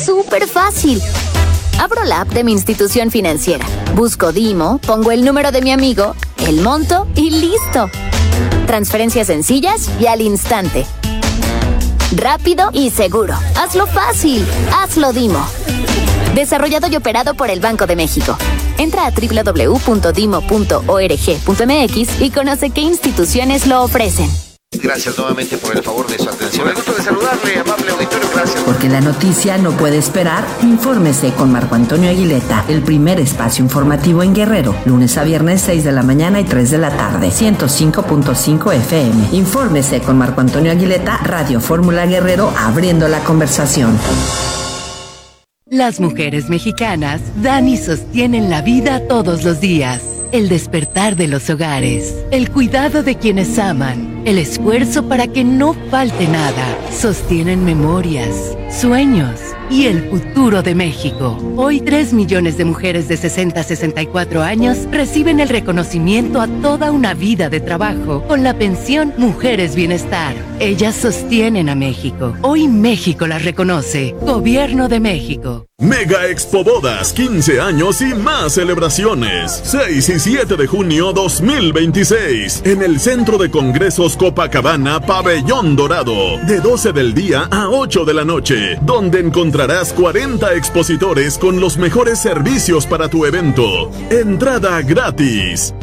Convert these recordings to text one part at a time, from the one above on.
súper fácil. Abro la app de mi institución financiera, busco Dimo, pongo el número de mi amigo, el monto y listo. Transferencias sencillas y al instante. Rápido y seguro. Hazlo fácil. Hazlo Dimo. Desarrollado y operado por el Banco de México. Entra a www.dimo.org.mx y conoce qué instituciones lo ofrecen. Gracias nuevamente por el favor de su atención. El gusto de saludarle, amable auditorio, gracias. Porque la noticia no puede esperar, infórmese con Marco Antonio Aguileta, el primer espacio informativo en Guerrero, lunes a viernes 6 de la mañana y 3 de la tarde, 105.5 FM. Infórmese con Marco Antonio Aguileta, Radio Fórmula Guerrero, abriendo la conversación. Las mujeres mexicanas dan y sostienen la vida todos los días. El despertar de los hogares, el cuidado de quienes aman, el esfuerzo para que no falte nada, sostienen memorias, sueños y el futuro de México. Hoy 3 millones de mujeres de 60 a 64 años reciben el reconocimiento a toda una vida de trabajo con la pensión Mujeres Bienestar. Ellas sostienen a México. Hoy México las reconoce. Gobierno de México. Mega Expo Bodas, 15 años y más celebraciones. 6 y 7 de junio 2026. En el Centro de Congresos Copacabana, Pabellón Dorado. De 12 del día a 8 de la noche. Donde encontrarás 40 expositores con los mejores servicios para tu evento. Entrada gratis.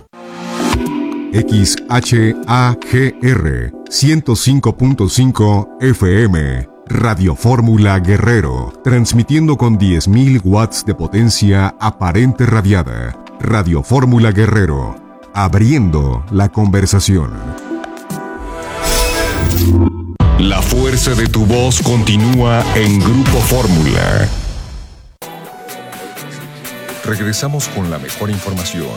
XHAGR 105.5 FM. Radio Fórmula Guerrero, transmitiendo con 10.000 watts de potencia aparente radiada. Radio Fórmula Guerrero, abriendo la conversación. La fuerza de tu voz continúa en Grupo Fórmula. Regresamos con la mejor información.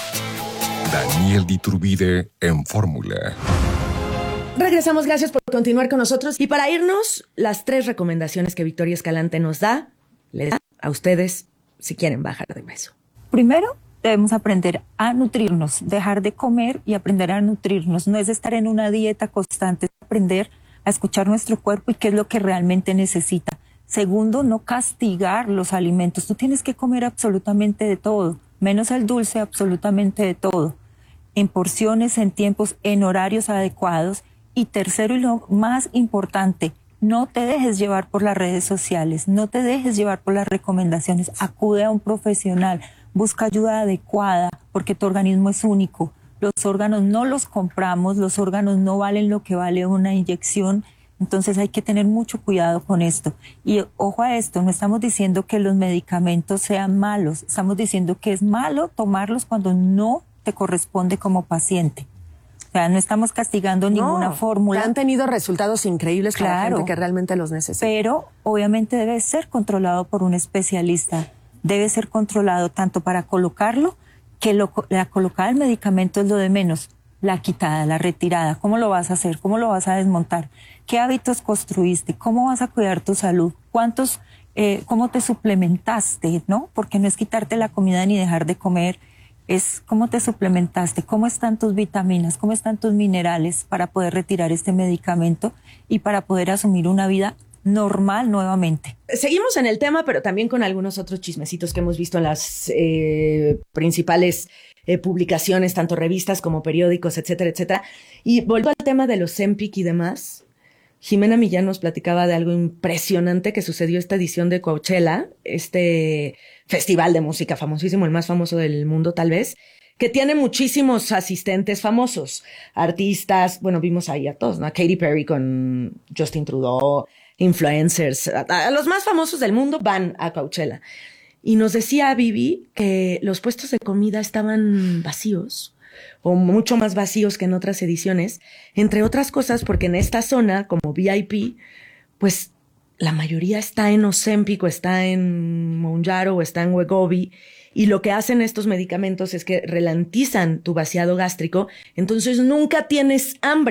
Daniel Diturbide en Fórmula. Regresamos, gracias por continuar con nosotros. Y para irnos, las 3 recomendaciones que Victoria Escalante nos da, les da a ustedes si quieren bajar de peso. Primero, debemos aprender a nutrirnos, dejar de comer y aprender a nutrirnos. No es estar en una dieta constante, es aprender a escuchar nuestro cuerpo y qué es lo que realmente necesita. Segundo, no castigar los alimentos. Tú tienes que comer absolutamente de todo, menos el dulce, absolutamente de todo, en porciones, en tiempos, en horarios adecuados. Y tercero, y lo más importante, no te dejes llevar por las redes sociales, no te dejes llevar por las recomendaciones, acude a un profesional, busca ayuda adecuada, porque tu organismo es único. Los órganos no los compramos, los órganos no valen lo que vale una inyección, entonces hay que tener mucho cuidado con esto. Y ojo a esto, no estamos diciendo que los medicamentos sean malos, estamos diciendo que es malo tomarlos cuando no te corresponde como paciente. O sea, no estamos castigando ninguna fórmula. Han tenido resultados increíbles para la gente que realmente los necesita. Pero obviamente debe ser controlado por un especialista. Debe ser controlado tanto para colocarlo, que la colocada del medicamento es lo de menos. La quitada, la retirada, ¿cómo lo vas a hacer? ¿Cómo lo vas a desmontar? ¿Qué hábitos construiste? ¿Cómo vas a cuidar tu salud? ¿Cómo te suplementaste? ¿No? Porque no es quitarte la comida ni dejar de comer. Es cómo te suplementaste, cómo están tus vitaminas, cómo están tus minerales para poder retirar este medicamento y para poder asumir una vida normal nuevamente. Seguimos en el tema, pero también con algunos otros chismecitos que hemos visto en las principales publicaciones, tanto revistas como periódicos, etcétera, etcétera. Y volviendo al tema de los Ozempic y demás, Jimena Millán nos platicaba de algo impresionante que sucedió esta edición de Coachella, este festival de música famosísimo, el más famoso del mundo tal vez, que tiene muchísimos asistentes famosos, artistas, bueno, vimos ahí a todos, ¿no? A Katy Perry con Justin Trudeau, influencers, a los más famosos del mundo van a Coachella. Y nos decía Vivi que los puestos de comida estaban vacíos, o mucho más vacíos que en otras ediciones, entre otras cosas porque en esta zona, como VIP, pues la mayoría está en Ozempic, o está en Mounjaro, o está en Wegovy, y lo que hacen estos medicamentos es que ralentizan tu vaciado gástrico, entonces nunca tienes hambre.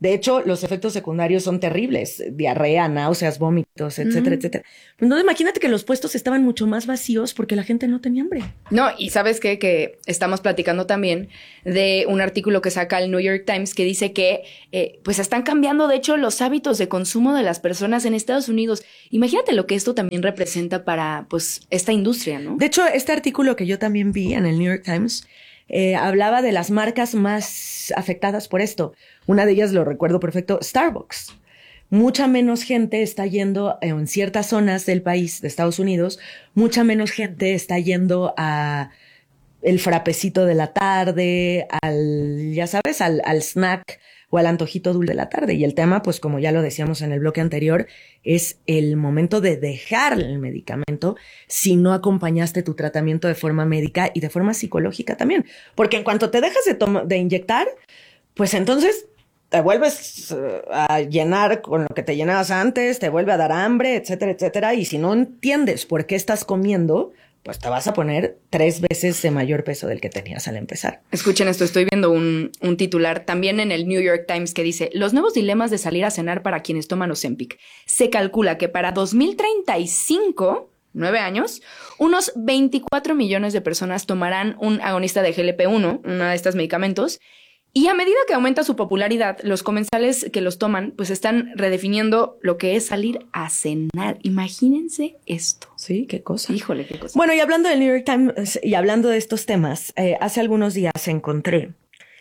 De hecho, los efectos secundarios son terribles. Diarrea, náuseas, vómitos, etcétera, etcétera. Entonces, imagínate que los puestos estaban mucho más vacíos porque la gente no tenía hambre. No, y ¿sabes qué? Que estamos platicando también de un artículo que saca el New York Times que dice que pues están cambiando, de hecho, los hábitos de consumo de las personas en Estados Unidos. Imagínate lo que esto también representa para, pues, esta industria, ¿no? De hecho, este artículo que yo también vi en el New York Times hablaba de las marcas más afectadas por esto. Una de ellas, lo recuerdo perfecto, Starbucks. Mucha menos gente está yendo en ciertas zonas del país, de Estados Unidos, mucha menos gente está yendo a el frapecito de la tarde, ya sabes, al snack o al antojito dulce de la tarde. Y el tema, pues como ya lo decíamos en el bloque anterior, es el momento de dejar el medicamento si no acompañaste tu tratamiento de forma médica y de forma psicológica también. Porque en cuanto te dejas de inyectar, pues entonces te vuelves a llenar con lo que te llenabas antes, te vuelve a dar hambre, etcétera, etcétera. Y si no entiendes por qué estás comiendo, pues te vas a poner 3 veces de mayor peso del que tenías al empezar. Escuchen esto, estoy viendo un titular también en el New York Times que dice: los nuevos dilemas de salir a cenar para quienes toman Ozempic. Se calcula que para 2035, 9 años, unos 24 millones de personas tomarán un agonista de GLP-1, uno de estos medicamentos. Y a medida que aumenta su popularidad, los comensales que los toman pues están redefiniendo lo que es salir a cenar. Imagínense esto. Sí, qué cosa. Híjole, qué cosa. Bueno, y hablando del New York Times y hablando de estos temas, hace algunos días encontré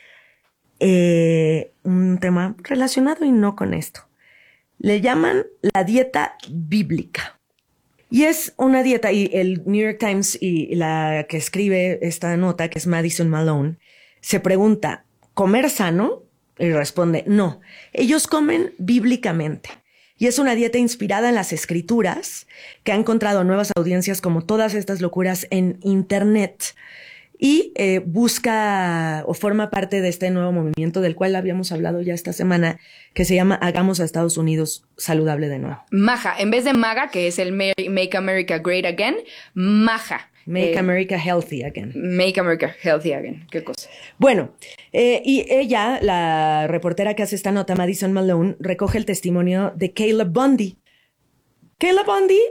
un tema relacionado y no con esto. Le llaman la dieta bíblica. Y es una dieta, y el New York Times y la que escribe esta nota, que es Madison Malone, se pregunta: ¿comer sano? Y responde, no. Ellos comen bíblicamente. Y es una dieta inspirada en las escrituras que ha encontrado nuevas audiencias como todas estas locuras en Internet. Y busca o forma parte de este nuevo movimiento del cual habíamos hablado ya esta semana, que se llama Hagamos a Estados Unidos saludable de nuevo. MAGA, en vez de MAGA, que es el Make America Great Again, MAGA. Make America Healthy Again. Make America Healthy Again. Qué cosa. Bueno, y ella, la reportera que hace esta nota, Madison Malone, recoge el testimonio de Caleb Bundy. Caleb Bundy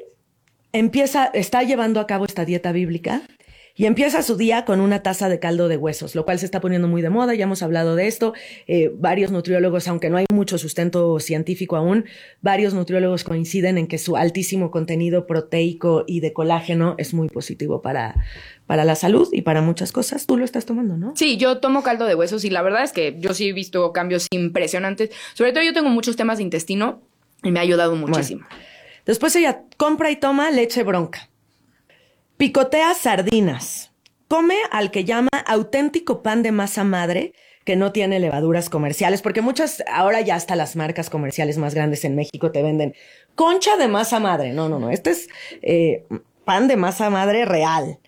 está llevando a cabo esta dieta bíblica y empieza su día con una taza de caldo de huesos, lo cual se está poniendo muy de moda. Ya hemos hablado de esto. Varios nutriólogos, aunque no hay mucho sustento científico aún, varios nutriólogos coinciden en que su altísimo contenido proteico y de colágeno es muy positivo para la salud y para muchas cosas. Tú lo estás tomando, ¿no? Sí, yo tomo caldo de huesos y la verdad es que yo sí he visto cambios impresionantes. Sobre todo yo tengo muchos temas de intestino y me ha ayudado muchísimo. Bueno, después ella compra y toma leche bronca. Picotea sardinas. Come al que llama auténtico pan de masa madre, que no tiene levaduras comerciales, porque ahora ya hasta las marcas comerciales más grandes en México te venden concha de masa madre. No. Este es pan de masa madre real.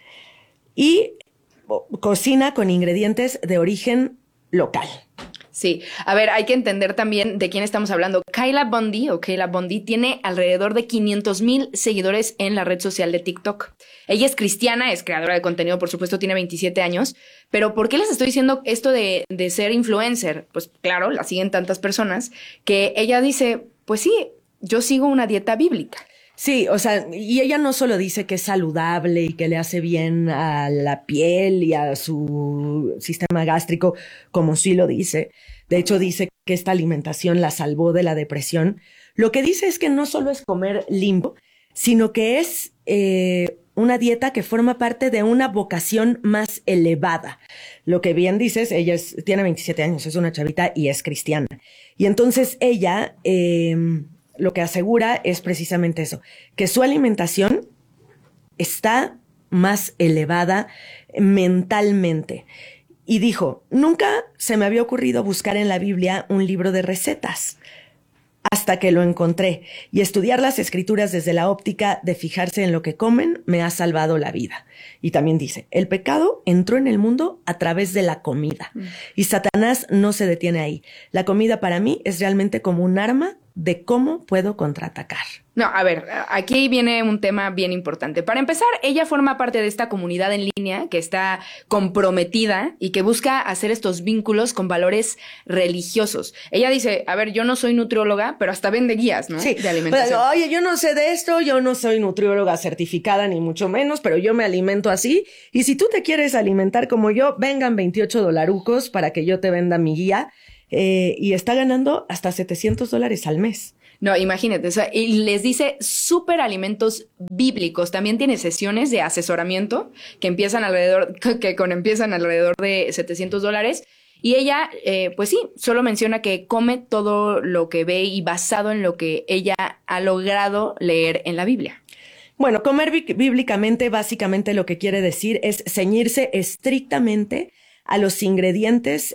Y cocina con ingredientes de origen local. Sí, a ver, hay que entender también de quién estamos hablando. Caleb Bundy tiene alrededor de 500,000 seguidores en la red social de TikTok. Ella es cristiana, es creadora de contenido, por supuesto, tiene 27 años. Pero ¿por qué les estoy diciendo esto de ser influencer? Pues claro, la siguen tantas personas que ella dice, pues sí, yo sigo una dieta bíblica. Sí, o sea, y ella no solo dice que es saludable y que le hace bien a la piel y a su sistema gástrico, como sí lo dice. De hecho, dice que esta alimentación la salvó de la depresión. Lo que dice es que no solo es comer limpo, sino que es una dieta que forma parte de una vocación más elevada. Lo que bien dices, ella tiene 27 años, es una chavita y es cristiana. Y entonces ella lo que asegura es precisamente eso, que su alimentación está más elevada mentalmente. Y dijo, nunca se me había ocurrido buscar en la Biblia un libro de recetas, hasta que lo encontré. Y estudiar las escrituras desde la óptica de fijarse en lo que comen me ha salvado la vida. Y también dice, el pecado entró en el mundo a través de la comida. Y Satanás no se detiene ahí. La comida para mí es realmente como un arma de cómo puedo contraatacar. No, a ver, aquí viene un tema bien importante. Para empezar, ella forma parte de esta comunidad en línea que está comprometida y que busca hacer estos vínculos con valores religiosos. Ella dice, a ver, yo no soy nutrióloga, pero hasta vende guías, ¿no? Sí, de alimentación. Pero, oye, yo no sé de esto, yo no soy nutrióloga certificada ni mucho menos, pero yo me alimento así. Y si tú te quieres alimentar como yo, vengan $28 para que yo te venda mi guía. Y está ganando hasta $700 al mes. No, imagínate, o sea, y les dice súper alimentos bíblicos. También tiene sesiones de asesoramiento que empiezan alrededor de $700. Y ella, pues sí, solo menciona que come todo lo que ve y basado en lo que ella ha logrado leer en la Biblia. Bueno, comer bíblicamente, básicamente lo que quiere decir es ceñirse estrictamente a los ingredientes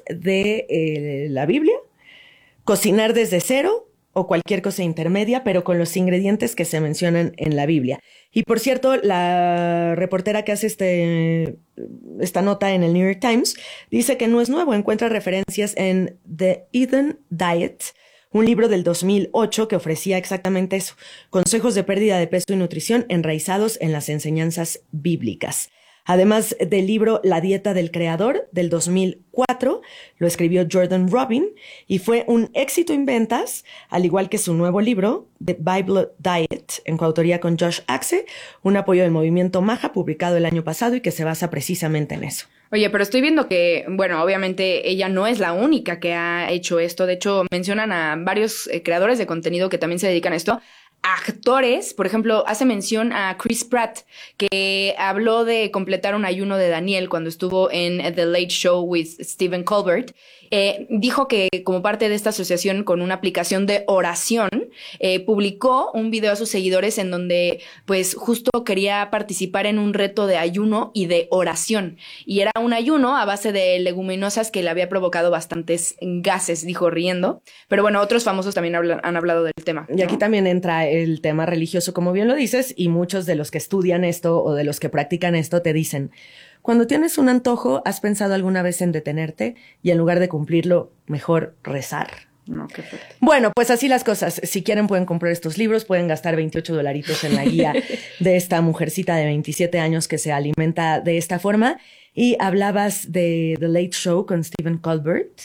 de la Biblia, cocinar desde cero o cualquier cosa intermedia, pero con los ingredientes que se mencionan en la Biblia. Y por cierto, la reportera que hace esta nota en el New York Times dice que no es nuevo, encuentra referencias en The Eden Diet, un libro del 2008 que ofrecía exactamente eso, consejos de pérdida de peso y nutrición enraizados en las enseñanzas bíblicas. Además del libro La dieta del creador del 2004, lo escribió Jordan Rubin y fue un éxito en ventas, al igual que su nuevo libro, The Bible Diet, en coautoría con Josh Axe, un apoyo del movimiento Maja publicado el año pasado y que se basa precisamente en eso. Oye, pero estoy viendo que, bueno, obviamente ella no es la única que ha hecho esto. De hecho, mencionan a varios creadores de contenido que también se dedican a esto. Actores, por ejemplo, hace mención a Chris Pratt, que habló de completar un ayuno de Daniel cuando estuvo en The Late Show with Stephen Colbert. Dijo que como parte de esta asociación con una aplicación de oración, publicó un video a sus seguidores en donde pues justo quería participar en un reto de ayuno y de oración. Y era un ayuno a base de leguminosas que le había provocado bastantes gases, dijo riendo. Pero bueno, otros famosos también han hablado del tema, ¿no? Y aquí también entra el tema religioso, como bien lo dices, y muchos de los que estudian esto o de los que practican esto te dicen, cuando tienes un antojo, ¿has pensado alguna vez en detenerte y en lugar de cumplirlo, mejor rezar? No, qué fuerte. Bueno, pues así las cosas. Si quieren pueden comprar estos libros, pueden gastar $28 en la guía de esta mujercita de 27 años que se alimenta de esta forma. Y hablabas de The Late Show con Stephen Colbert,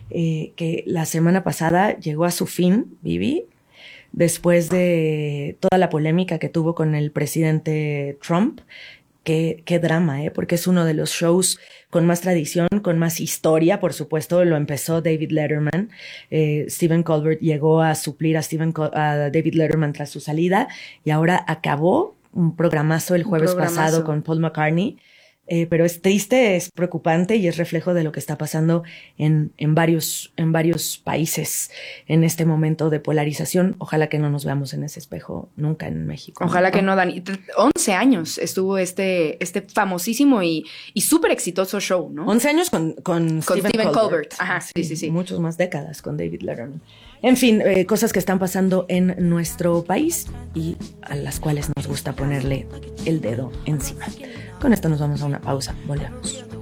que la semana pasada llegó a su fin, Vivi, después de toda la polémica que tuvo con el presidente Trump. Qué drama, porque es uno de los shows con más tradición, con más historia. Por supuesto, lo empezó David Letterman. Stephen Colbert llegó a suplir a David Letterman tras su salida y ahora acabó un programazo el jueves pasado con Paul McCartney. Pero es triste, es preocupante y es reflejo de lo que está pasando en varios países en este momento de polarización. Ojalá que no nos veamos en ese espejo nunca en México. Ojalá que no, Dani. 11 años estuvo este famosísimo y súper exitoso show, ¿no? 11 años con Stephen Colbert. Ajá, sí. Muchos más décadas con David Letterman. En fin, cosas que están pasando en nuestro país y a las cuales nos gusta ponerle el dedo encima. Con esto nos vamos a una pausa. Volvemos.